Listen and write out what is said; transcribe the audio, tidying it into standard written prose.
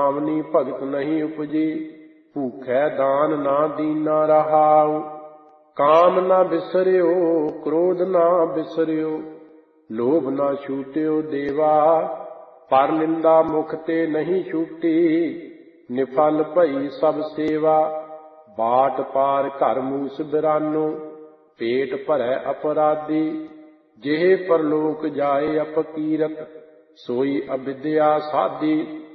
ਨਾਮਨੀ ਭਗਤ ਨਹੀਂ ਉਪਜੀ। ਭੂਖੈ ਦਾਨ ਨਾ ਦੀਨਾ ਰਹਾਉ। ਕਾਮ ਨਾ ਬਿਸਰਿਓ ਕ੍ਰੋਧ ਨਾ ਬਿਸਰਿਓ। ਲੋਭ ਨਾ ਛੂਟਿਓ ਦੇਵਾ। ਪਰ ਨਿੰਦਾ ਮੁਖ ਤੇ ਨਹੀਂ ਛੂਟੀ। ਨਿਫਲ ਭਈ ਸਭ ਸੇਵਾ। ਬਾਟ ਪਾਰ ਘਰ ਮੂਸ ਬਿਰਾਨੋ। ਪੇਟ ਭਰੈ ਅਪਰਾਧੀ। ਜਿਹੇ ਪਰਲੋਕ ਜਾਏ ਅਪਕੀਰਤ। ਸੋਈ ਅਵਿਦਿਆ ਸਾਧੀ।